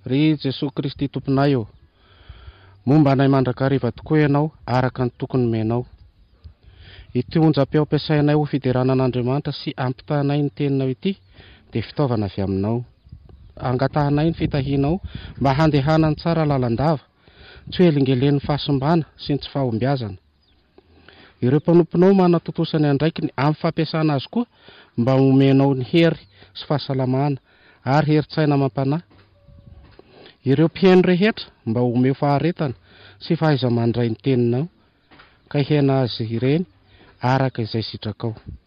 Ry Jesosy Kristy tomponay io. Momba anay mandrakariva tokoa ianao araka ny tokony menao. Ity onjam-peo ampiasainay ho fiderana an'Andriamanitra sy ampitahanay ny teninao ity dia fitaovana avy aminao. Angatahanay ny fitahianao mba handehanany tsara lalandava, tsy ho elingelen'ny fahasimbana sy ny tsy fahombiazana. Ireo mpanomponao manatotosany andraikiny amin'ny fampiasana azy koa mba homenao ny hery sy fahasalamana ary herin-tsaina mampanahy. Ireo mpihaino rehetra mba homeo faharetana sy fahaiza mandray ny teninao, ka hena azy ireny araka izay sitrakao.